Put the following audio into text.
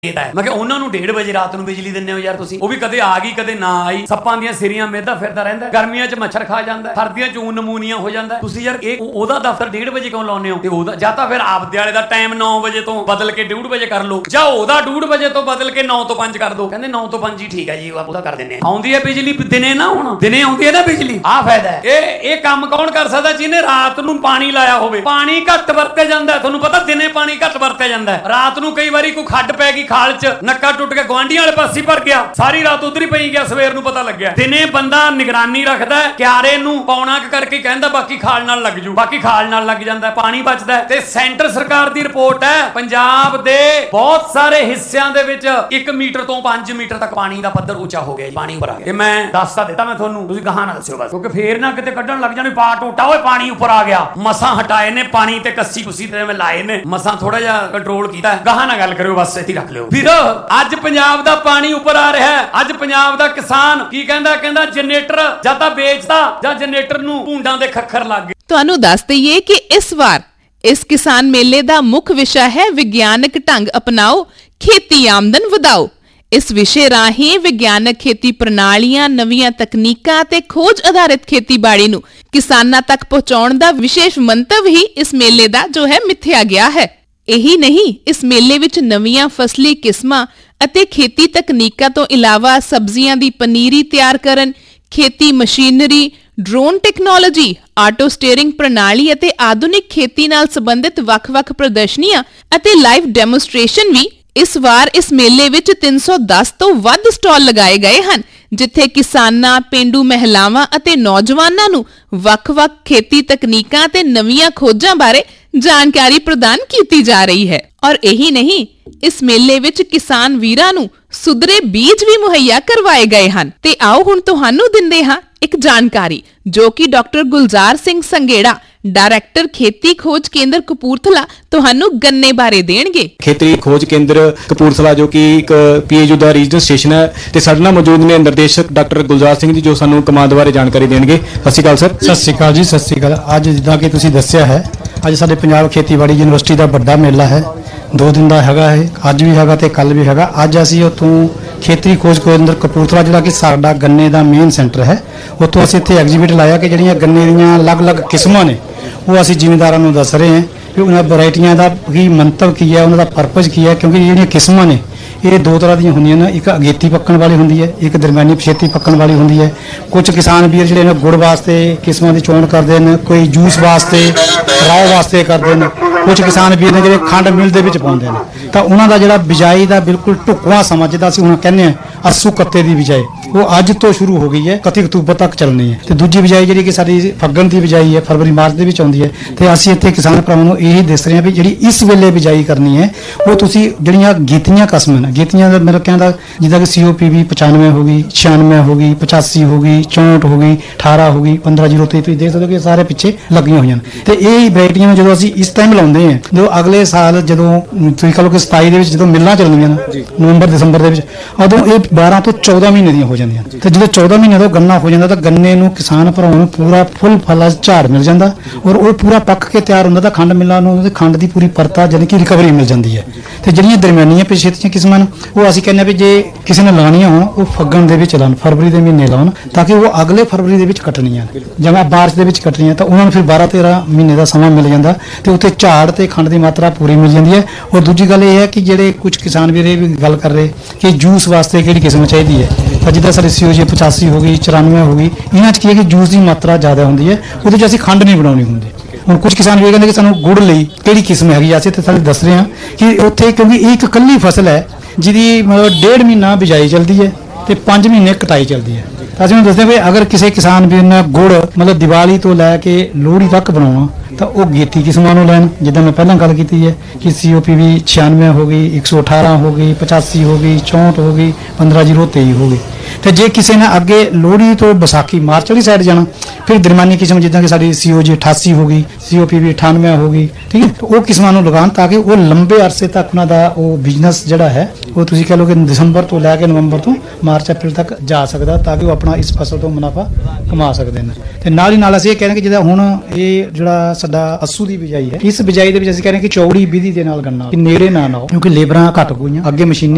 मैं उन्होंने 1:30 बजे रात को बिजली दिंदे हो यार तुसीं वो भी कदे आ गई कदे ना आई सप्पां दियां सिरियां मेधा फिरदा रहिंदा गर्मियां च मच्छर खा जांदा सर्दियां च ऊन नमूनिया हो जांदा तुसीं यार ओहदा दफ्तर 1:30 बजे क्यों लाउने हो ते ओहदा जां तां फिर आपदे वाले दा टाइम 9 बजे तो बदल के 1:30 बजे कर लो जां ओहदा 1:30 बजे तो बदल के 9 तो 5 कर दो कहंदे 9 तो 5 ही ठीक है जी ओहदा कर दिंदे आउंदी है बिजली दिने ना हुण दिने आउंदी है ना बिजली आ फायदा है ये काम कौन कर सकदा जिन्हें रात नूं पानी लाया होवे पानी घट वरते जांदा तुहानूं पता दिने पानी घट वरते जांदा रात नूं कई वारी कोई खड्ड पै गई खाल च नक्का टुट के गुआंढियां वाले पासे भर गया सारी रात उधर ही पई गया सवेर नूं पता लग्या दिने बंदा निगरानी रखदा है क्यारे नूं पौना करके कहंदा बाकी खाल नाल लग जू बाकी खाल नाल लग जांदा पानी बचदा है ते सेंटर सरकार दी रिपोर्ट है पंजाब दे बहुत सारे हिस्सिਆਂ ਦੇ ਵਿੱਚ 1 मीटर ਤੋਂ 5 मीटर तक पानी ਦਾ ਪੱਧਰ ਉੱਚਾ ਹੋ ਗਿਆ ਪਾਣੀ ਉੱਪਰ ਆ ਗਿਆ ਇਹ ਮੈਂ ਦੱਸਦਾ ਦਿੱਤਾ ਮੈਂ ਤੁਹਾਨੂੰ ਤੁਸੀਂ ਗਾਹਾਂ ਨਾ ਦੱਸਿਓ ਬਸ ਕਿਉਂਕਿ ਫੇਰ ਨਾ ਕਿਤੇ ਕੱਢਣ ਲੱਗ ਜਾਣੀ ਪਾ ਟੋਟਾ ਓਏ ਪਾਣੀ ਉੱਪਰ ਆ ਗਿਆ ਮਸਾਂ ਹਟਾਏ ਨੇ ਪਾਣੀ ਤੇ ਕੱਸੀ ਕੁਸੀ ਤੇ ਮੈਂ ਲਾਏ ਨੇ ਮਸਾਂ ਥੋੜਾ ਜਿਹਾ ਕੰਟਰੋਲ ਕੀਤਾ ਗਾਹਾਂ ਨਾ ਗੱਲ ਕਰਿਓ ਬਸ ਇੱਥੇ ਰੱਖ ਲਿਓ ਵੀਰ ਅੱਜ ਪੰਜਾਬ ਦਾ ਪਾਣੀ ਉੱਪਰ ਆ ਰਿਹਾ ਹੈ ਅੱਜ ਪੰਜਾਬ ਦਾ ਕਿਸਾਨ ਕੀ ਕਹਿੰਦਾ ਜਨਰੇਟਰ ਜਾਂ ਤਾਂ ਵੇਚਦਾ ਜਾਂ ਜਨਰੇਟਰ ਨੂੰ ਭੁੰਡਾਂ ਦੇ ਖੱਖਰ ਲੱਗ ਗਏ ਤੁਹਾਨੂੰ ਦੱਸ ਦਈਏ ਕਿ ਇਸ ਵਾਰ ਇਸ ਕਿਸਾਨ ਮੇਲੇ ਦਾ ਮੁੱਖ ਵਿਸ਼ਾ ਹੈ ਵਿਗਿਆਨਕ ਢੰਗ ਅਪਣਾਓ ਖੇਤੀ ਆਮਦਨ ਵਧਾਓ ਇਸ ਵਿਸ਼ੇ ਰਾਹੀਂ ਵਿਗਿਆਨਕ ਖੇਤੀ ਪ੍ਰਣਾਲੀਆਂ ਨਵੀਆਂ ਤਕਨੀਕਾਂ ਤੇ ਖੋਜ ਆਧਾਰਿਤ ਖੇਤੀਬਾੜੀ ਨੂੰ ਕਿਸਾਨਾਂ ਤੱਕ ਪਹੁੰਚਾਉਣ ਦਾ ਵਿਸ਼ੇਸ਼ ਮੰਤਵ ਹੀ ਇਸ ਮੇਲੇ ਦਾ ਜੋ ਹੈ ਮਿੱਥਿਆ ਗਿਆ ਹੈ ਇਹੀ ਨਹੀਂ ਇਸ ਮੇਲੇ ਵਿੱਚ ਨਵੀਆਂ ਫਸਲੀ ਕਿਸਮਾਂ ਅਤੇ ਖੇਤੀ ਤਕਨੀਕਾਂ ਤੋਂ ਇਲਾਵਾ ਸਬਜ਼ੀਆਂ ਦੀ ਪਨੀਰੀ ਤਿਆਰ ਕਰਨ ਖੇਤੀ machinery drone technology auto steering ਪ੍ਰਣਾਲੀ ਅਤੇ ਆਧੁਨਿਕ ਖੇਤੀ ਨਾਲ ਸੰਬੰਧਿਤ ਵੱਖ-ਵੱਖ ਪ੍ਰਦਰਸ਼ਨੀਆਂ ਅਤੇ ਲਾਈਵ ਡੈਮੋਨਸਟ੍ਰੇਸ਼ਨ ਵੀ ਇਸ ਵਾਰ ਇਸ ਮੇਲੇ ਵਿੱਚ 310 ਤੋਂ ਵੱਧ ਸਟਾਲ ਲਗਾਏ ਗਏ ਹਨ ਜਿੱਥੇ ਕਿਸਾਨਾਂ ਪੇਂਡੂ ਮਹਿਲਾਵਾਂ ਅਤੇ ਨੌਜਵਾਨਾਂ ਨੂੰ ਵੱਖ-ਵੱਖ ਖੇਤੀ ਤਕਨੀਕਾਂ ਤੇ ਨਵੀਆਂ ਖੋਜਾਂ ਬਾਰੇ ਜਾਣਕਾਰੀ ਪ੍ਰਦਾਨ ਕੀਤੀ ਜਾ ਰਹੀ ਹੈ ਔਰ ਇਹੀ ਨਹੀਂ ਇਸ ਮੇਲੇ ਵਿੱਚ ਕਿਸਾਨ ਵੀਰਾਂ ਨੂੰ ਸੁਧਰੇ ਬੀਜ ਵੀ ਮੁਹੱਈਆ ਕਰਵਾਏ ਗਏ ਹਨ ਤੇ ਆਓ ਹੁਣ ਤੁਹਾਨੂੰ ਦਿੰਦੇ ਹਾਂ ਇੱਕ ਜਾਣਕਾਰੀ ਜੋ ਕਿ ਡਾਕਟਰ ਗੁਲਜ਼ਾਰ ਸਿੰਘ ਸੰਘੇੜਾ डायरेक्टर खेती खोज केंद्र कपूरथला ਤੁਹਾਨੂੰ गन्ने बारे देणगे खेती खोज केंद्र कपूरथला जो कि एक PAU ਦਾ ਰੀਜਨਲ ਸਟੇਸ਼ਨ ਹੈ ਤੇ ਸਾਡੇ ਨਾਲ ਮੌਜੂਦ ਨੇ ਨਿਰਦੇਸ਼ਕ ਡਾਕਟਰ ਗੁਲਜ਼ਾਰ ਸਿੰਘ ਜੀ ਜੋ ਸਾਨੂੰ ਕਮਾਂਡ ਬਾਰੇ ਜਾਣਕਾਰੀ ਦੇਣਗੇ ਸਤਿ ਸ਼੍ਰੀ ਅਕਾਲ ਸਰ ਸਤਿ ਸ਼੍ਰੀ ਅਕਾਲ ਜੀ ਸਤਿ ਸ਼੍ਰੀ ਅਕਾਲ ਅੱਜ ਜਿੱਦਾਂ ਕਿ ਤੁਸੀਂ ਦੱਸਿਆ ਹੈ ਅੱਜ ਸਾਡੇ ਪੰਜਾਬ ਖੇਤੀਬਾੜੀ ਯੂਨੀਵਰਸਿਟੀ ਦਾ ਵੱਡਾ ਮੇਲਾ ਹੈ 2 ਦਿਨ ਦਾ ਹੈਗਾ ਹੈ ਅੱਜ ਵੀ ਹੈਗਾ ਤੇ ਕੱਲ ਵੀ ਹੈਗਾ ਅੱਜ ਅਸੀਂ ਉੱਥੋਂ ਖੇਤੀ ਖੋਜ ਕੇਂਦਰ ਕਪੂਰਥਲਾ ਜਿਹੜਾ ਕਿ ਸਾਡਾ ਗੰਨੇ ਦਾ ਮੇਨ ਸੈਂਟਰ ਹੈ ਉੱਥੋਂ ਅਸੀਂ ਇੱਥੇ ਐਗਜ਼ੀਬਿਟ ਲਾਇਆ ਕਿ ਜਿਹੜੀਆਂ ਗੰਨੇ ਦੀਆਂ ਅਲੱਗ-ਅਲੱਗ ਕਿਸਮਾਂ ਨੇ ਉਹ ਅਸੀਂ ਜ਼ਿਮੀਂਦਾਰਾਂ ਨੂੰ ਦੱਸ ਰਹੇ ਹਾਂ ਕਿ ਉਹਨਾਂ ਵੈਰਾਈਟੀਆਂ ਦਾ ਕੀ ਮੰਤਵ ਕੀ ਹੈ ਉਹਨਾਂ ਦਾ ਪਰਪਸ ਕੀ ਹੈ ਕਿਉਂਕਿ ਜਿਹੜੀਆਂ ਕਿਸਮਾਂ ਨੇ ਇਹ 2 ਤਰ੍ਹਾਂ ਦੀਆਂ ਹੁੰਦੀਆਂ ਨੇ ਇੱਕ ਅਗੇਤੀ ਪੱਕਣ ਵਾਲੀ ਹੁੰਦੀ ਹੈ ਇੱਕ ਦਰਮਿਆਨੀ ਪਛੇਤੀ ਪੱਕਣ ਵਾਲੀ ਹੁੰਦੀ ਹੈ ਕੁਝ ਕਿਸਾਨ ਵੀਰ ਜਿਹੜੇ ਨੇ ਗੁੜ ਵਾਸਤੇ ਕਿਸਮਾਂ ਦੀ ਚੋਣ ਕਰਦੇ ਨੇ ਕੋਈ ਜੂਸ ਵਾਸਤੇ ਰਾਓ ਵਾਸਤੇ ਕਰਦੇ ਨੇ ਕੁਝ ਕਿਸਾਨ ਵੀਰ ਨੇ ਜਿਹੜੇ ਖੰਡ ਮਿਲ ਦੇ ਵਿੱਚ ਪਾਉਂਦੇ ਨੇ ਤਾਂ ਉਹਨਾਂ ਦਾ ਜਿਹੜਾ ਬਿਜਾਈ ਦਾ ਬਿਲਕੁਲ ਢੁਕਵਾਂ ਸਮਾਂ ਜਿੱਦਾਂ ਅਸੀਂ ਹੁਣ ਕਹਿੰਦੇ ਹਾਂ ਅੱਸੂ ਕੱਤੇ ਦੀ ਬਿਜਾਈ ਉਹ ਅੱਜ ਤੋਂ ਸ਼ੁਰੂ ਹੋ ਗਈ ਹੈ 31 ਅਕਤੂਬਰ ਤੱਕ ਚੱਲਣੀ ਹੈ ਤੇ ਦੂਜੀ ਬਿਜਾਈ ਜਿਹੜੀ ਕਿ ਸਾਡੀ ਫੱਗਣ ਦੀ ਬਿਜਾਈ ਹੈ ਫਰਵਰੀ ਮਾਰਚ ਦੇ ਵਿੱਚ ਆਉਂਦੀ ਹੈ ਤੇ ਅਸੀਂ ਇੱਥੇ ਕਿਸਾਨ ਭਰਾਵਾਂ ਨੂੰ ਇਹੀ ਦੱਸ ਰਹੇ ਹਾਂ ਵੀ ਜਿਹੜੀ ਇਸ ਵੇਲੇ ਬਿਜਾਈ ਕਰਨੀ ਹੈ ਉਹ ਤੁਸੀਂ ਜਿਹੜੀਆਂ ਗੀਤੀਆਂ ਕਸਮਾਂ ਨੇ ਗੀਤੀਆਂ ਦਾ ਮੇਰਾ ਕਹਿੰਦਾ ਜਿੱਦਾਂ ਕਿ COPV 95 ਹੋ ਗਈ 96 ਹੋ ਗਈ 85 ਹੋ ਗਈ 64 ਹੋ ਗਈ 18 ਹੋ ਗਈ 1503 ਤੁਸੀਂ ਦੇਖ ਸਕਦੇ ਹੋ ਕਿ ਸਾਰੇ ਪਿੱਛੇ ਲੱਗੀਆਂ ਹੋਈਆਂ ਨੇ ਤੇ ਇਹ ਵੈਰਾਈਟੀਆਂ ਨੂੰ ਜਦੋਂ ਅਸੀਂ ਇਸ ਟਾਈਮ ਲਾਉਂਦੇ ਹਾਂ ਜਦੋਂ ਅਗਲੇ ਸਾਲ ਜਦੋਂ ਤੁਸੀਂ ਕਹ ਲਓ ਕਿ 27 ਦੇ ਵਿੱਚ ਜਦੋਂ ਮਿਲਾਂ ਚੱਲਣਗੀਆਂ ਨੇ ਨਵੰਬਰ ਦਸੰਬਰ ਦੇ ਵਿੱਚ ਉਦੋਂ ਇਹ 12 ਤੋਂ 14 ਮਹੀਨੇ ਦੀਆਂ ਹੋ ਜਾਂਦੀਆਂ ਤੇ ਜਦੋਂ 14 ਮਹੀਨੇ ਤੋਂ ਗੰਨਾ ਹੋ ਜਾਂਦਾ ਤਾਂ ਗੰਨੇ ਨੂੰ ਕਿਸਾਨ ਭਰਾਵਾਂ ਨੂੰ ਪੂਰਾ ਫੁੱਲ ਫਲਾ ਝਾੜ ਮਿਲ ਜਾਂਦਾ ਔਰ ਉਹ ਪੂਰਾ ਪੱਕ ਕੇ ਤਿਆਰ ਹੁੰਦਾ ਤਾਂ ਖੰਡ ਮਿਲਾਂ ਨੂੰ ਖੰਡ ਦੀ ਪੂਰੀ ਪਰਤਾ ਜਾਨੀ ਕਿ ਰਿਕਵਰੀ ਮਿਲ ਜਾਂਦੀ ਹੈ ਤੇ ਜਿਹੜੀਆਂ ਦਰਮਿਆਨੀਆਂ ਪਛੇਤੀਆਂ ਕਿਸਮਾਂ ਨੇ ਉਹ ਅਸੀਂ ਕਹਿੰਦੇ ਵੀ ਜੇ ਕਿਸੇ ਨੇ ਲਾਉਣੀਆਂ ਹੋਣ ਉਹ ਫੱਗਣ ਦੇ ਵਿੱਚ ਲਾਉਣ ਫਰਵਰੀ ਦੇ ਮਹੀਨੇ ਲਾਉਣ ਤਾਂ ਕਿ ਉਹ ਅਗਲੇ ਫਰਵਰੀ ਦੇ ਵਿੱਚ ਕੱਟਣੀਆਂ ਜਿਵੇਂ ਮਾਰਚ ਦੇ ਵਿੱਚ ਕੱਟਣੀਆਂ ਤਾਂ ਉਹਨਾਂ ਨੂੰ ਫਿਰ 12-13 ਮਹੀਨੇ ਦਾ ਸਮਾਂ ਮਿਲ ਜਾਂਦਾ ਤੇ ਉੱਥੇ ਝਾੜ ਤੇ ਖੰਡ ਦੀ ਮਾਤਰਾ ਪੂਰੀ ਮਿਲ ਜਾਂਦੀ ਹੈ ਔਰ ਦੂਜੀ ਗੱਲ ਇਹ ਹੈ ਕਿ ਜਿਹੜੇ ਕੁਝ ਕਿਸਾਨ ਵੀਰ ਇਹ ਵੀ ਗੱਲ ਕਰ ਰਹੇ ਕਿ ਜੂਸ ਵਾਸਤੇ ਕਿਹੜੀ ਕਿਸਮ ਚਾਹੀਦੀ ਹੈ ਤਾਂ ਜਿੱਦਾਂ ਸਾਡੇ COG 85 ਹੋ ਗਈ 94 ਹੋ ਗਈ ਇਹਨਾਂ 'ਚ ਕੀ ਹੈ ਕਿ ਜੂਸ ਦੀ ਮਾਤਰਾ ਜ਼ਿਆਦਾ ਹੁੰਦੀ ਹੈ ਉਹਦੇ 'ਚ ਅਸੀਂ ਖੰਡ ਨਹੀਂ ਬਣਾਉਣੀ ਹੁੰਦੀ ਹੁਣ ਕੁਝ ਕਿਸਾਨ ਵੀ ਕਹਿੰਦੇ ਕਿ ਸਾਨੂੰ ਗੁੜ ਲਈ ਕਿਹੜੀ ਕਿਸਮ ਹੈਗੀ ਅਸੀਂ ਤੇ ਸਾਨੂੰ ਦੱਸ ਰਹੇ ਹਾਂ ਕਿ ਉੱਥੇ ਕਿਉਂਕਿ ਇਹ ਇੱਕ ਇਕੱਲੀ ਫਸਲ ਹੈ ਜਿਹਦੀ ਮਤਲਬ 1.5 ਮਹੀਨਾ ਬਿਜਾਈ ਚੱਲਦੀ ਹੈ ਤੇ 5 ਮਹੀਨੇ ਕਟਾਈ ਚੱਲਦੀ ਹੈ ਤਾਂ ਅਸੀਂ ਦੱਸਦੇ ਵੀ ਅਗਰ ਕਿਸੇ ਕਿਸਾਨ ਵੀਰ ਨੇ ਗੁੜ ਮਤਲਬ ਦੀਵਾਲੀ ਤੋਂ ਲੈ ਕੇ ਲੋਹੜੀ ਤੱਕ ਬਣਾਉਣਾ ਤਾਂ ਉਹ ਗੇਤੀ ਕਿਸਮਾਂ ਨੂੰ ਲੈਣ ਜਿੱਦਾਂ ਮੈਂ ਪਹਿਲਾਂ ਗੱਲ ਕੀਤੀ ਹੈ ਕਿ COPV 96 ਹੋ ਗਈ 118 ਹੋ ਗਈ 85 ਹੋ ਗਈ 64 ਹੋ ਗਈ 1503 ਹੋ ਗਈ ਤੇ ਜੇ ਕਿਸੇ ਨੇ ਅੱਗੇ ਲੋਹੜੀ ਤੋਂ ਵਿਸਾਖੀ ਮਾਰਚ ਵਾਲੀ ਸਾਈਡ ਜਾਣਾ ਫਿਰ ਦਰਮਿਆਨੀ ਕਿਸਮ ਜਿੱਦਾਂ ਕਿ ਸਾਡੀ COG 88 ਹੋ ਗਈ COPV 98 ਹੋ ਗਈ ਠੀਕ ਹੈ ਉਹ ਕਿਸਮਾਂ ਨੂੰ ਲਗਾਉਣ ਤਾਂ ਕਿ ਉਹ ਲੰਬੇ ਅਰਸੇ ਤੱਕ ਉਹਨਾਂ ਦਾ ਉਹ ਬਿਜ਼ਨਸ ਜਿਹੜਾ ਹੈ ਉਹ ਤੁਸੀਂ ਕਹ ਲਓ ਕਿ ਦਸੰਬਰ ਤੋਂ ਲੈ ਕੇ ਨਵੰਬਰ ਤੋਂ ਮਾਰਚ ਅਪ੍ਰੈਲ ਤੱਕ ਜਾ ਸਕਦਾ ਤਾਂ ਕਿ ਉਹ ਆਪਣਾ ਇਸ ਫਸਲ ਤੋਂ ਮੁਨਾਫਾ ਕਮਾ ਸਕਦੇ ਨੇ ਤੇ ਨਾਲ ਹੀ ਨਾਲ ਅਸੀਂ ਇਹ ਕਹਿੰਦੇ ਕਿ ਜਿਹੜਾ ਹੁਣ ਇਹ ਜਿਹੜਾ ਸਾਡਾ ਅੱਸੂ ਦੀ ਬਿਜਾਈ ਹੈ ਇਸ ਬਿਜਾਈ ਦੇ ਵਿੱਚ ਅਸੀਂ ਕਹਿੰਦੇ ਕਿ ਚੌੜੀ ਵਿਧੀ ਦੇ ਨਾਲ ਗੰਨਾ ਨੇੜੇ ਨਾ ਲਾਓ ਕਿਉਂਕਿ ਲੇਬਰਾਂ ਘੱਟ ਗਈਆਂ ਅੱਗੇ ਮਸ਼ੀਨੀ